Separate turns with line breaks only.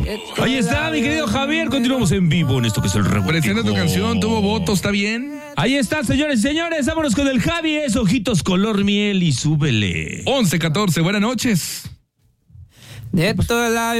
Ahí está, mi querido Javier. Continuamos en vivo en esto que es el Revoltijo.
Presenta tu canción, tuvo votos, ¿está bien?
Ahí está, señores y señores. Vámonos con el Javi. Es Ojitos color miel y súbele.
11-14, buenas noches.
De todo el labio.